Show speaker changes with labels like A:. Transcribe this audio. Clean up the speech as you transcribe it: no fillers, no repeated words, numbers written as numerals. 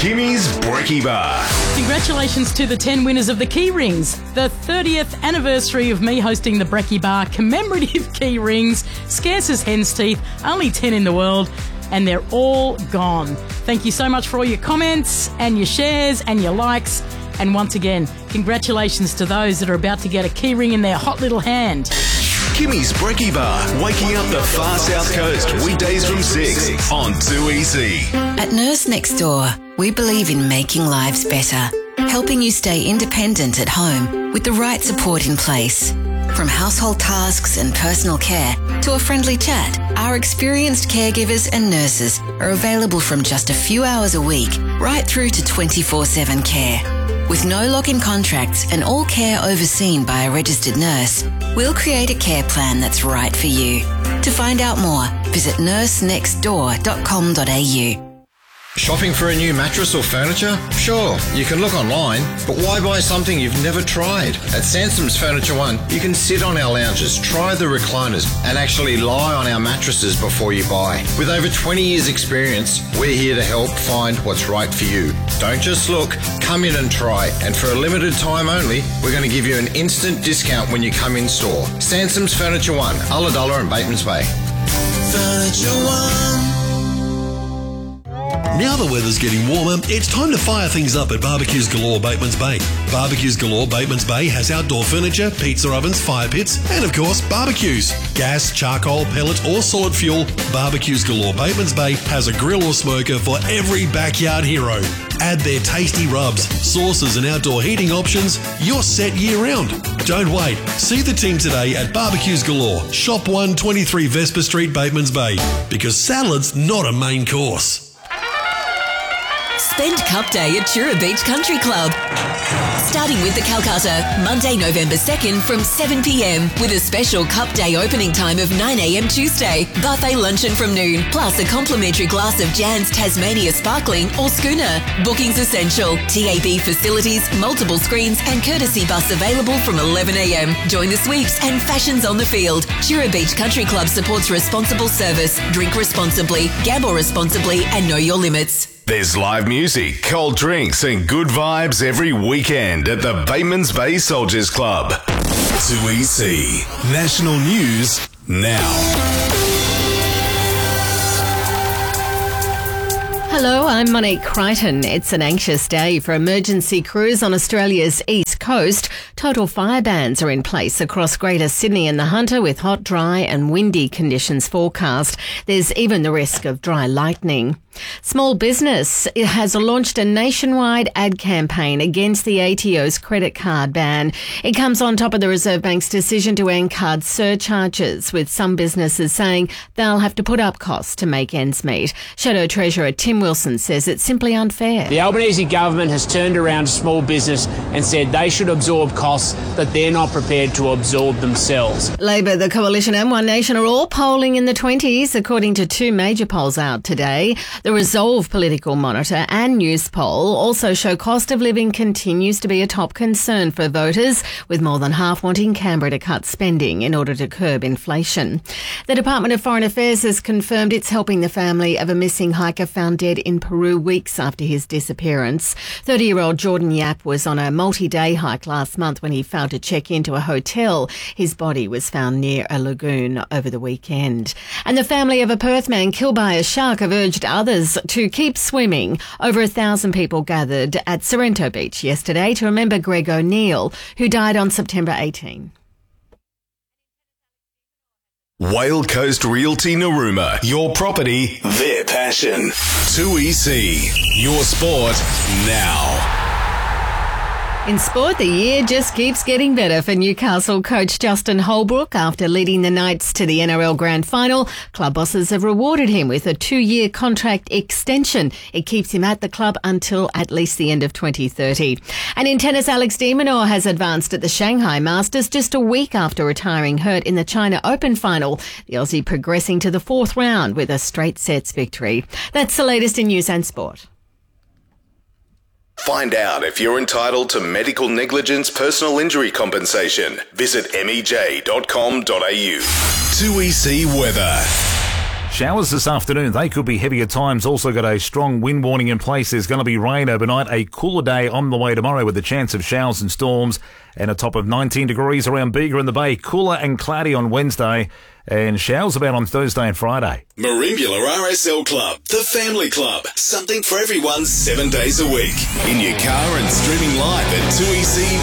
A: Kimmy's Brekkie Bar.
B: Congratulations to the 10 winners of the Key Rings. The 30th anniversary of me hosting the Brekkie Bar commemorative key rings. Scarce as hen's teeth, only 10 in the world, and they're all gone. Thank you so much for all your comments and your shares and your likes. And once again, congratulations to those that are about to get a key ring in their hot little hand.
A: Kimmy's Brekkie Bar, waking up the far south coast, weekdays from 6 on 2EC.
C: At Nurse Next Door, we believe in making lives better, helping you stay independent at home with the right support in place. From household tasks and personal care to a friendly chat, our experienced caregivers and nurses are available from just a few hours a week right through to 24/7 care. With no lock-in contracts and all care overseen by a registered nurse, we'll create a care plan that's right for you. To find out more, visit nursenextdoor.com.au.
D: Shopping for a new mattress or furniture? Sure, you can look online, but why buy something you've never tried? At Sansom's Furniture One, you can sit on our lounges, try the recliners, and actually lie on our mattresses before you buy. With over 20 years experience, we're here to help find what's right for you. Don't just look, come in and try, and for a limited time only, we're going to give you an instant discount when you come in store. Sansom's Furniture One, Ulladulla and Batemans Bay.
E: Furniture One.
F: Now the weather's getting warmer, it's time to fire things up at Barbecues Galore Batemans Bay. Barbecues Galore Batemans Bay has outdoor furniture, pizza ovens, fire pits, and of course, barbecues. Gas, charcoal, pellet or solid fuel, Barbecues Galore Batemans Bay has a grill or smoker for every backyard hero. Add their tasty rubs, sauces and outdoor heating options, you're set year round. Don't wait. See the team today at Barbecues Galore, Shop 123 Vesper Street, Batemans Bay. Because salad's not a main course.
G: Spend Cup Day at Chura Beach Country Club. Starting with the Calcutta, Monday, November 2nd from 7pm with a special Cup Day opening time of 9am Tuesday. Buffet luncheon from noon, plus a complimentary glass of Jan's Tasmania Sparkling or Schooner. Bookings essential. TAB facilities, multiple screens and courtesy bus available from 11am. Join the sweeps and fashions on the field. Chura Beach Country Club supports responsible service. Drink responsibly, gamble responsibly and know your limits.
A: There's live music, cold drinks and good vibes every weekend at the Batemans Bay Soldiers Club. 2EC National News now.
H: Hello, I'm Monique Crichton. It's an anxious day for emergency crews on Australia's east coast. Total fire bans are in place across Greater Sydney and the Hunter with hot, dry and windy conditions forecast. There's even the risk of dry lightning. Small business has launched a nationwide ad campaign against the ATO's credit card ban. It comes on top of the Reserve Bank's decision to end card surcharges, with some businesses saying they'll have to put up costs to make ends meet. Shadow Treasurer Tim Wilson says it's simply unfair.
I: The Albanese government has turned around to small business and said they should absorb costs that they're not prepared to absorb themselves.
H: Labor, the Coalition and One Nation are all polling in the 20s, according to two major polls out today. The Resolve Political Monitor and News Poll also show cost of living continues to be a top concern for voters, with more than half wanting Canberra to cut spending in order to curb inflation. The Department of Foreign Affairs has confirmed it's helping the family of a missing hiker found dead in Peru weeks after his disappearance. 30-year-old Jordan Yap was on a multi-day hike last month when he failed to check into a hotel. His body was found near a lagoon over the weekend. And the family of a Perth man killed by a shark have urged others to keep swimming. Over 1,000 people gathered at Sorrento Beach yesterday to remember Greg O'Neill, who died on September 18.
A: Whale Coast Realty Narooma. Your property, their passion. 2EC. Your sport now.
H: In sport, the year just keeps getting better for Newcastle coach Justin Holbrook. After leading the Knights to the NRL Grand Final, club bosses have rewarded him with a 2-year contract extension. It keeps him at the club until at least the end of 2030. And in tennis, Alex de Minaur has advanced at the Shanghai Masters just a week after retiring hurt in the China Open final. The Aussie progressing to the 4th round with a straight sets victory. That's the latest in news and sport.
A: Find out if you're entitled to medical negligence personal injury compensation. Visit mej.com.au. 2EC Weather.
J: Showers this afternoon. They could be heavy at times. Also got a strong wind warning in place. There's going to be rain overnight. A cooler day on the way tomorrow with a chance of showers and storms. And a top of 19 degrees around Bega in the Bay. Cooler and cloudy on Wednesday. And showers about on Thursday and Friday.
A: Merimbula RSL Club, the family club. Something for everyone 7 days a week. In your car and streaming live at 2EC.com.au.